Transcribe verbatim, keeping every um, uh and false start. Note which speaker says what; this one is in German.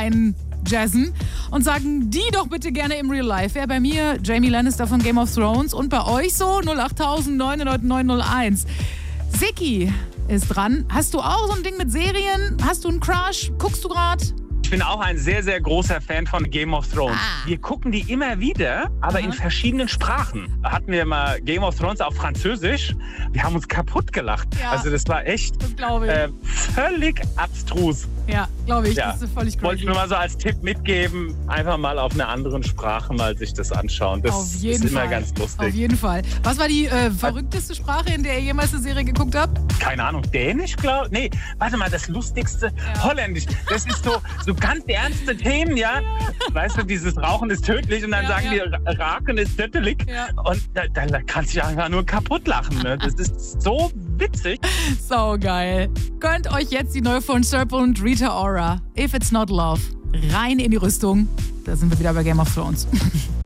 Speaker 1: einjazzen und sagen die doch bitte gerne im Real Life. Wer bei mir, Jamie Lannister von Game of Thrones und bei euch so null acht neun null neun null eins. Siki ist dran. Hast du auch so ein Ding mit Serien? Hast du einen Crush? Guckst du gerade?
Speaker 2: Ich bin auch ein sehr, sehr großer Fan von Game of Thrones.
Speaker 1: Ah.
Speaker 2: Wir gucken die immer wieder, aber
Speaker 1: Aha.
Speaker 2: in verschiedenen Sprachen. Da hatten wir mal Game of Thrones auf Französisch. Wir haben uns kaputt gelacht.
Speaker 1: Ja.
Speaker 2: Also das war echt
Speaker 1: Das glaube ich.
Speaker 2: äh, völlig abstrus.
Speaker 1: Ja, glaube ich.
Speaker 2: Ja.
Speaker 1: Das ist völlig
Speaker 2: Wollte ich
Speaker 1: crazy.
Speaker 2: nur mal so als Tipp mitgeben, einfach mal auf einer anderen Sprache mal sich das anschauen. Das
Speaker 1: Auf jeden
Speaker 2: ist immer
Speaker 1: Fall.
Speaker 2: ganz
Speaker 1: Auf
Speaker 2: lustig.
Speaker 1: jeden Fall. Was war die äh, verrückteste Sprache, in der ihr jemals eine Serie geguckt habt?
Speaker 2: Keine Ahnung, Dänisch, glaube ich? Nee, warte mal, das Lustigste,
Speaker 1: Ja.
Speaker 2: Holländisch. Das ist so, so ganz ernste Themen, ja? Weißt du, dieses Rauchen ist tödlich und dann
Speaker 1: Ja,
Speaker 2: sagen
Speaker 1: ja.
Speaker 2: die, Raken ist tödlich.
Speaker 1: Ja.
Speaker 2: Und da, da, da kannst du dich einfach nur kaputt lachen. Ne? Das ist so witzig.
Speaker 1: So geil. Gönnt euch jetzt die neue von Serpent und Rita Ora. If It's Not Love. Rein in die Rüstung. Da sind wir wieder bei Game of Thrones.